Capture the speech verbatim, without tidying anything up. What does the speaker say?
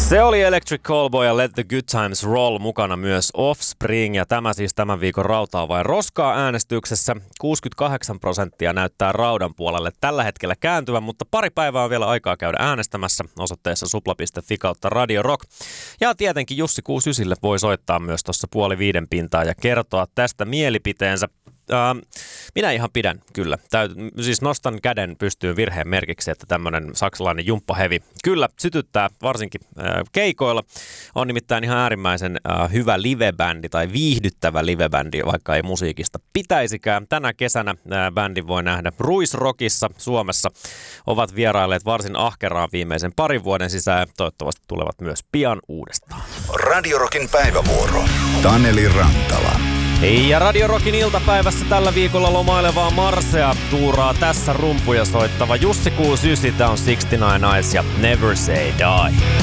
Se oli Electric Callboy ja Let the Good Times Roll, mukana myös Offspring, ja tämä siis tämän viikon rautaa vai roskaa äänestyksessä. kuusikymmentäkahdeksan prosenttia näyttää raudan puolelle tällä hetkellä kääntyvän, mutta pari päivää on vielä aikaa käydä äänestämässä osoitteessa supla piste fi kautta Radio Rock. Ja tietenkin Jussi kuusikymmentäyhdeksän voi soittaa myös tuossa puoli viiden pintaa ja kertoa tästä mielipiteensä. Uh, minä ihan pidän kyllä. Täyt, siis nostan käden pystyyn virheen merkiksi, että tämmöinen saksalainen jumppahevi kyllä sytyttää varsinkin uh, keikoilla. On nimittäin ihan äärimmäisen uh, hyvä livebändi tai viihdyttävä livebändi, vaikka ei musiikista pitäisikään. Tänä kesänä uh, bändin voi nähdä Ruisrockissa Suomessa. Ovat vierailleet varsin ahkeraan viimeisen parin vuoden sisään ja toivottavasti tulevat myös pian uudestaan. Radio Rockin päivävuoro. Taneli Rantala. Ja Radio Rockin iltapäivässä tällä viikolla lomailevaa Marsea tuuraa tässä rumpuja soittava Jussi kuusikymmentäyhdeksän, tää on kuusikymmentäyhdeksän Eyes ja Never Say Die.